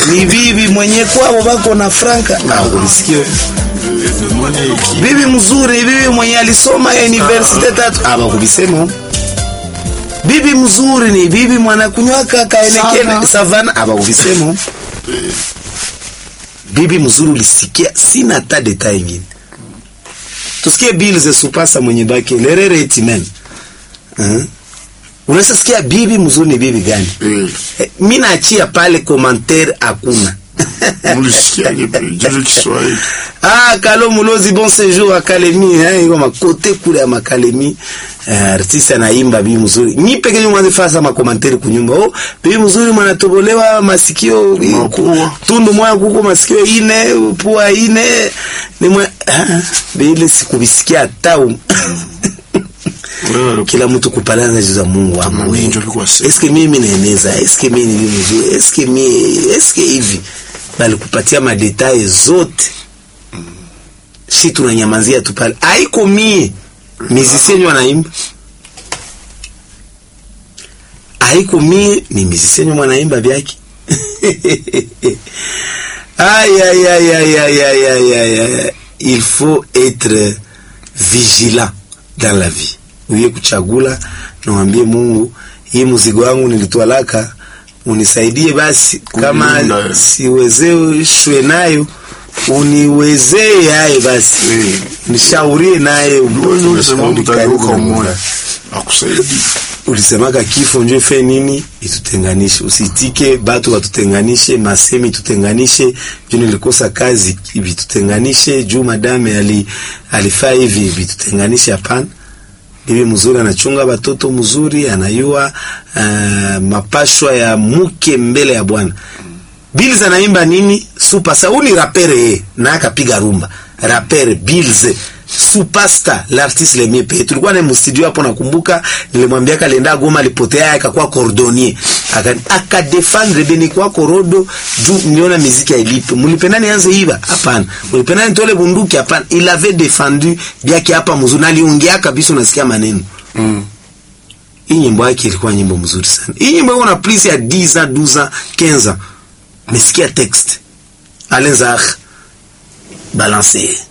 Ni bibi mwenye kwao bako na franka. Ulisikia? Bibi mzuri, bibi mwenye alisoma university tatu. Kubisema. Bibi mzuri ni bibi mwana kunywaka kaenekele savana. Kubisema. Bibi mzuri ulisikia, sina hata detail nyingine. Tusikie bills supasa mwenye baki lerere etimen. Unaweza sikia bibi mzuri ni bibi gani? Mimi naachia pale commentaire hakuna. Mulisikia ni bibi Kiswahili. Kalo Mulozi bon séjour académie iko makote kule ya makalemi. Artiste anaimba bibi mzuri. Ni peke yake mwanze fasa ma commentaire kunyumba. Bibi mzuri mwanatobolewa masikio tundu moya kuko masikio ine, pua ine. Ni mwa bila sikubisikia tau. Kila mtu kupalana za Mungu wangu. Eske mimi naeneza, eske mimi ni mzuri, eske hivi. Bali kupatia madetail zote. Si tunanyamazia tu pale. Haiko mie musicien wanaimba. Haiko mie ni musicien wanaimba vyake. Il faut être vigilant dans la vie. Uye kuchagula na mwambie Mungu, hii mzigo wangu nilitwalaka, unisaidie basi, kama siwezeo shwe nayo uniwezee yae basi. Nishaurie naye ulisemaka kifo njo fe nini itutenganishe. Usitike batu watutenganishe, masemi tutenganishe, juu nilikosa kazi hivi tutenganishe, juu madame alifaa hivi tutenganishe. Hapana. Bibi mzuri anachunga watoto mzuri, anayua mapashwa ya mke mbele ya Bwana. Bills anaimba nini? Super Sauli rapere na akapiga rumba. Rapere Bills Superstar, l'artiste le mieux payé. Tulikuwa na studio hapo, nakumbuka nilimwambia kalenda Goma alipotea akakuwa cordonnier. Akadefendre beni kwa korodo juu niona muziki hailipe. Mlipenda nianze hiva? Hapana. Mlipenda nitole bunduki? Hapana. Il avait défendu biaki hapa mzuri, aliongea kabisa, unasikia maneno. Hii nyimbo yake ilikuwa nyimbo mzuri sana. Hii nyimbo ina plus ya 10 ans, 12 ans, 15 ans. Mesikia texte. Alenzar balancer.